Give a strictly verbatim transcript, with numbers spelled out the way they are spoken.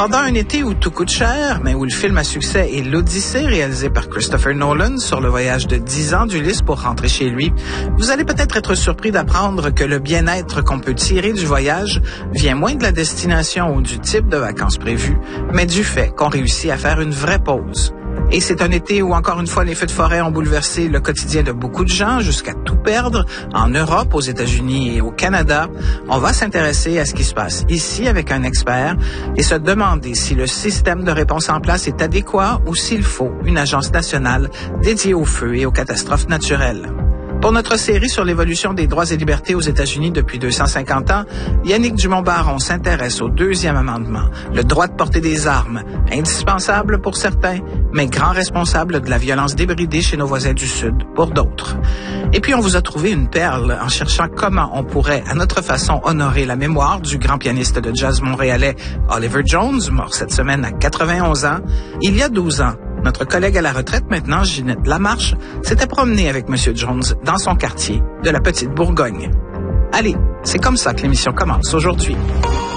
Pendant un été où tout coûte cher, mais où le film à succès est l'Odyssée, réalisé par Christopher Nolan sur le voyage de dix ans d'Ulysse pour rentrer chez lui, vous allez peut-être être surpris d'apprendre que le bien-être qu'on peut tirer du voyage vient moins de la destination ou du type de vacances prévues, mais du fait qu'on réussit à faire une vraie pause. Et c'est un été où, encore une fois, les feux de forêt ont bouleversé le quotidien de beaucoup de gens jusqu'à tout perdre en Europe, aux États-Unis et au Canada. On va s'intéresser à ce qui se passe ici avec un expert et se demander si le système de réponse en place est adéquat ou s'il faut une agence nationale dédiée aux feux et aux catastrophes naturelles. Pour notre série sur l'évolution des droits et libertés aux États-Unis depuis deux cent cinquante ans, Yannick Dumont-Baron s'intéresse au deuxième amendement, le droit de porter des armes, indispensable pour certains, mais grand responsable de la violence débridée chez nos voisins du Sud pour d'autres. Et puis on vous a trouvé une perle en cherchant comment on pourrait, à notre façon, honorer la mémoire du grand pianiste de jazz montréalais Oliver Jones, mort cette semaine à quatre-vingt-onze ans. Il y a douze ans, notre collègue à la retraite maintenant, Ginette Lamarche, s'était promenée avec M. Jones dans son quartier de la Petite Bourgogne. Allez, c'est comme ça que l'émission commence aujourd'hui.